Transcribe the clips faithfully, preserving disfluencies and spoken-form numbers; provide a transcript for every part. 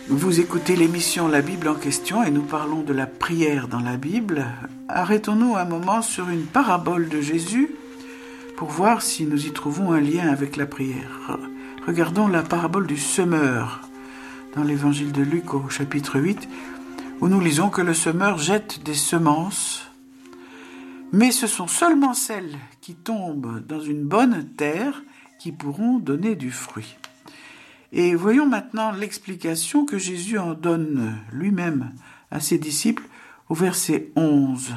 Vous écoutez l'émission La Bible en question et nous parlons de la prière dans la Bible. Arrêtons-nous un moment sur une parabole de Jésus pour voir si nous y trouvons un lien avec la prière. Regardons la parabole du semeur dans l'évangile de Luc au chapitre huit, où nous lisons que le semeur jette des semences, mais ce sont seulement celles qui tombent dans une bonne terre qui pourront donner du fruit. Et voyons maintenant l'explication que Jésus en donne lui-même à ses disciples au verset onze.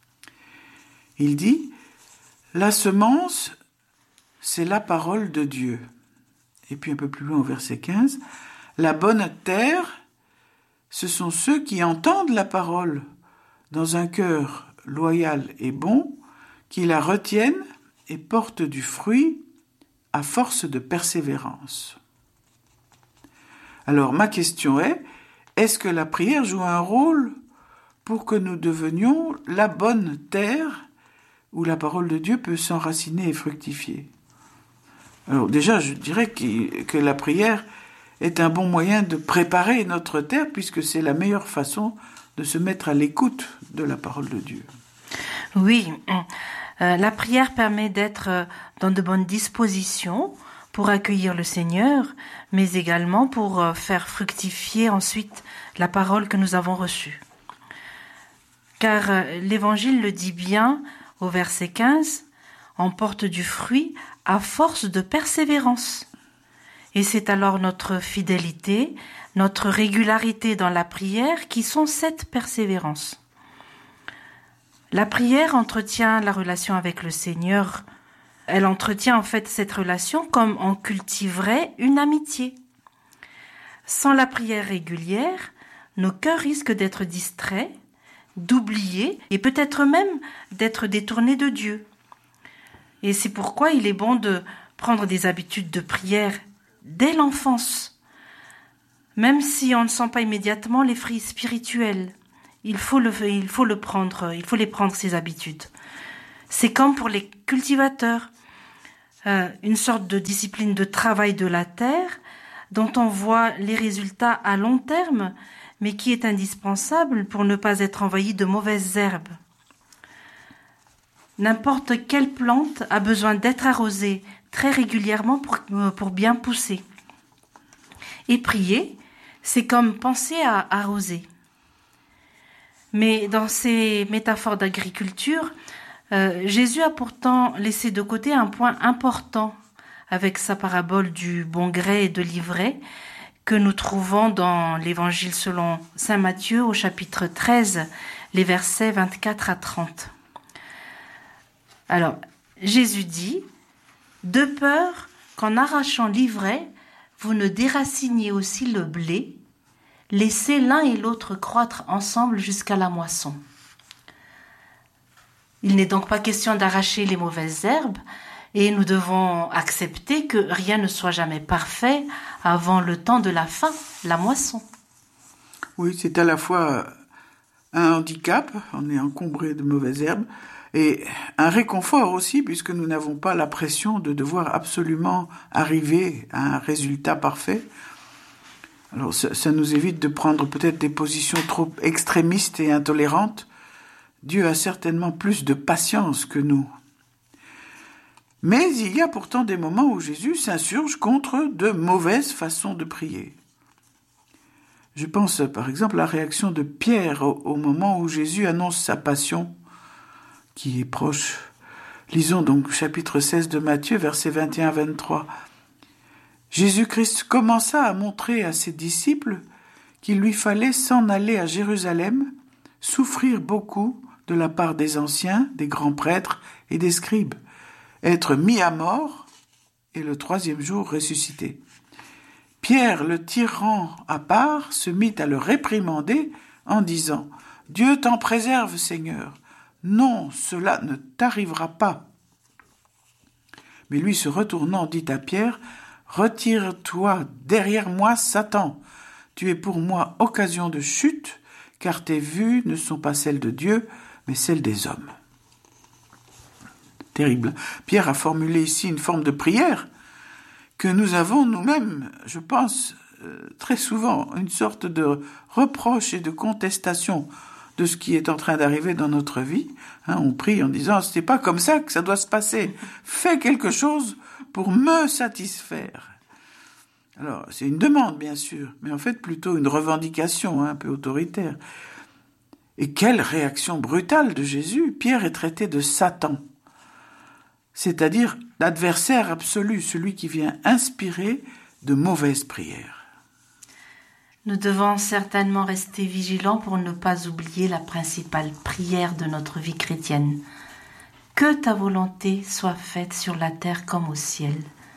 Il dit « La semence, c'est la parole de Dieu. » Et puis un peu plus loin au verset quinze, « La bonne terre, ce sont ceux qui entendent la parole dans un cœur loyal et bon, qui la retiennent et portent du fruit à force de persévérance. » Alors ma question est, est-ce que la prière joue un rôle pour que nous devenions la bonne terre où la parole de Dieu peut s'enraciner et fructifier? Alors déjà, je dirais que, que la prière est un bon moyen de préparer notre terre puisque c'est la meilleure façon de se mettre à l'écoute de la parole de Dieu. Oui, euh, la prière permet d'être dans de bonnes dispositions pour accueillir le Seigneur, mais également pour faire fructifier ensuite la parole que nous avons reçue. Car l'Évangile le dit bien au verset quinze, « On porte du fruit à force de persévérance ». Et c'est alors notre fidélité, notre régularité dans la prière qui sont cette persévérance. La prière entretient la relation avec le Seigneur. Elle entretient en fait cette relation comme on cultiverait une amitié. Sans la prière régulière, nos cœurs risquent d'être distraits, d'oublier et peut-être même d'être détournés de Dieu. Et c'est pourquoi il est bon de prendre des habitudes de prière dès l'enfance. Même si on ne sent pas immédiatement les fruits spirituels, il faut le, il faut le prendre, il faut les prendre ces habitudes. C'est comme pour les cultivateurs, euh, une sorte de discipline de travail de la terre dont on voit les résultats à long terme, mais qui est indispensable pour ne pas être envahi de mauvaises herbes. N'importe quelle plante a besoin d'être arrosée très régulièrement pour, pour bien pousser. Et prier, c'est comme penser à arroser. Mais dans ces métaphores d'agriculture, Euh, Jésus a pourtant laissé de côté un point important avec sa parabole du bon gré et de l'ivraie que nous trouvons dans l'Évangile selon saint Matthieu au chapitre treize, les versets vingt-quatre à trente. Alors, Jésus dit « De peur qu'en arrachant l'ivraie, vous ne déraciniez aussi le blé, laissez l'un et l'autre croître ensemble jusqu'à la moisson. » Il n'est donc pas question d'arracher les mauvaises herbes et nous devons accepter que rien ne soit jamais parfait avant le temps de la fin, la moisson. Oui, c'est à la fois un handicap, on est encombré de mauvaises herbes, et un réconfort aussi puisque nous n'avons pas la pression de devoir absolument arriver à un résultat parfait. Alors ça, ça nous évite de prendre peut-être des positions trop extrémistes et intolérantes. Dieu a certainement plus de patience que nous. Mais il y a pourtant des moments où Jésus s'insurge contre de mauvaises façons de prier. Je pense par exemple à la réaction de Pierre au, au moment où Jésus annonce sa passion qui est proche. Lisons donc chapitre seize de Matthieu, versets vingt et un à vingt-trois. Jésus-Christ commença à montrer à ses disciples qu'il lui fallait s'en aller à Jérusalem, souffrir beaucoup de la part des anciens, des grands prêtres et des scribes, être mis à mort et le troisième jour ressuscité. Pierre, le tirant à part, se mit à le réprimander en disant « Dieu t'en préserve, Seigneur, non, cela ne t'arrivera pas. » Mais lui, se retournant, dit à Pierre « Retire-toi derrière moi, Satan, tu es pour moi occasion de chute, car tes vues ne sont pas celles de Dieu, mais celle des hommes. » Terrible. Pierre a formulé ici une forme de prière que nous avons nous-mêmes, je pense, euh, très souvent une sorte de reproche et de contestation de ce qui est en train d'arriver dans notre vie. Hein, on prie en disant « c'est pas comme ça que ça doit se passer. Fais quelque chose pour me satisfaire. » Alors, c'est une demande, bien sûr, mais en fait plutôt une revendication hein, un peu autoritaire. Et quelle réaction brutale de Jésus! Pierre est traité de Satan, c'est-à-dire l'adversaire absolu, celui qui vient inspirer de mauvaises prières. Nous devons certainement rester vigilants pour ne pas oublier la principale prière de notre vie chrétienne. Que ta volonté soit faite sur la terre comme au ciel.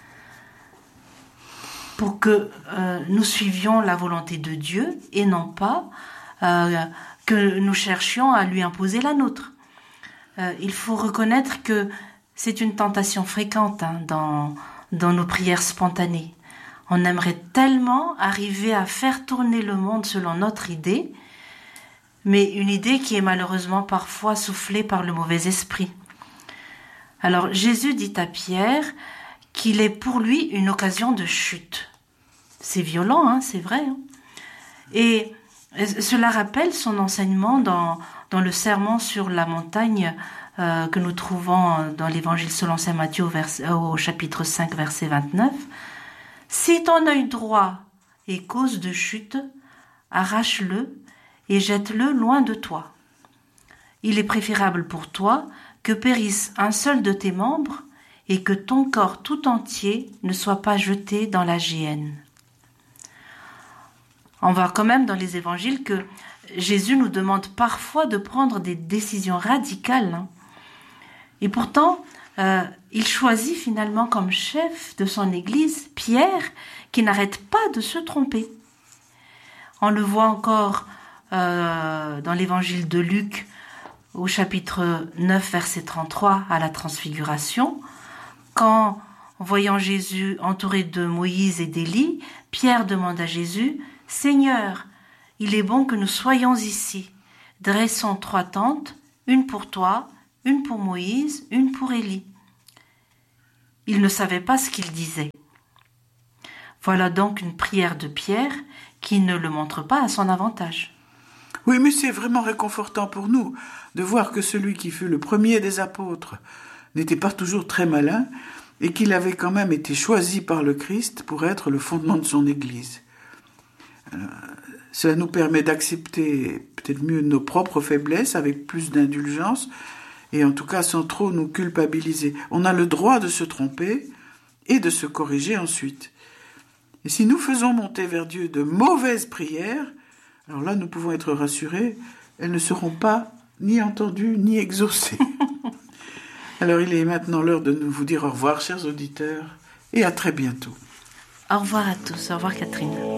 Pour que euh, nous suivions la volonté de Dieu et non pas euh, que nous cherchions à lui imposer la nôtre. Euh, il faut reconnaître que c'est une tentation fréquente hein, dans, dans nos prières spontanées. On aimerait tellement arriver à faire tourner le monde selon notre idée, mais une idée qui est malheureusement parfois soufflée par le mauvais esprit. Alors Jésus dit à Pierre qu'il est pour lui une occasion de chute. C'est violent, hein, c'est vrai. Hein. Et cela rappelle son enseignement dans, dans le sermon sur la montagne euh, que nous trouvons dans l'évangile selon saint Matthieu au, vers, au chapitre cinq, verset vingt-neuf. « Si ton œil droit est cause de chute, arrache-le et jette-le loin de toi. Il est préférable pour toi que périsse un seul de tes membres et que ton corps tout entier ne soit pas jeté dans la géhenne. » On voit quand même dans les évangiles que Jésus nous demande parfois de prendre des décisions radicales. Hein. Et pourtant, euh, il choisit finalement comme chef de son Église Pierre, qui n'arrête pas de se tromper. On le voit encore euh, dans l'évangile de Luc, au chapitre neuf, verset trente-trois, à la Transfiguration, quand, voyant Jésus entouré de Moïse et d'Élie, Pierre demande à Jésus « Seigneur, il est bon que nous soyons ici. Dressons trois tentes, une pour toi, une pour Moïse, une pour Élie. » Il ne savait pas ce qu'il disait. Voilà donc une prière de Pierre qui ne le montre pas à son avantage. Oui, mais c'est vraiment réconfortant pour nous de voir que celui qui fut le premier des apôtres n'était pas toujours très malin et qu'il avait quand même été choisi par le Christ pour être le fondement de son Église. Euh, cela nous permet d'accepter peut-être mieux nos propres faiblesses avec plus d'indulgence et en tout cas sans trop nous culpabiliser. On a le droit de se tromper et de se corriger ensuite. Et si nous faisons monter vers Dieu de mauvaises prières, alors là nous pouvons être rassurés, elles ne seront pas ni entendues ni exaucées. Alors il est maintenant l'heure de nous vous dire au revoir, chers auditeurs, et à très bientôt. Au revoir à tous. Au revoir Catherine.